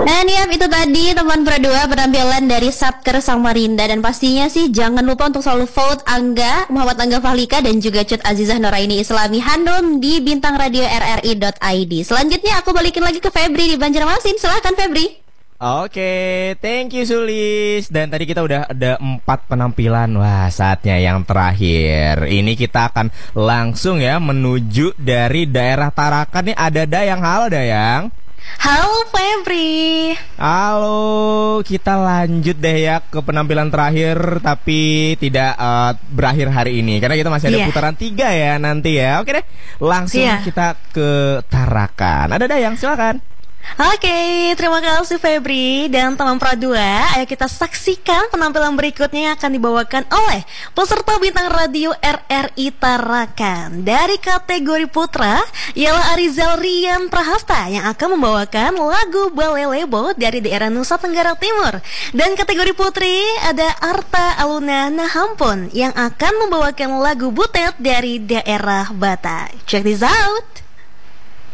Dan ya itu tadi teman berdua penampilan dari Satker Samarinda. Dan pastinya sih jangan lupa untuk selalu vote Angga, Muhammad Angga Fahlika dan juga Cut Azizah Noraini Islami Hanum di Bintang Radio RRI.id. Selanjutnya aku balikin lagi ke Febri di Banjarmasin. Silahkan Febri. Oke, thank you Sulis. Dan tadi kita udah ada 4 penampilan. Wah, saatnya yang terakhir. Ini kita akan langsung ya menuju dari daerah Tarakan. Nih ada Dayang. Halo Dayang. Halo Febri. Halo, kita lanjut deh ya ke penampilan terakhir. Tapi tidak berakhir hari ini karena kita masih ada putaran 3 ya nanti ya. Oke deh, langsung kita ke Tarakan. Ada Dayang, silakan. Oke, terima kasih Febri dan teman Pro 2. Ayo kita saksikan penampilan berikutnya yang akan dibawakan oleh peserta Bintang Radio RRI Tarakan. Dari kategori putra ialah Arizal Rian Prahasta yang akan membawakan lagu Balelebo dari daerah Nusa Tenggara Timur. Dan kategori putri ada Arta Aluna Nahampun yang akan membawakan lagu Butet dari daerah Batak. Check this out.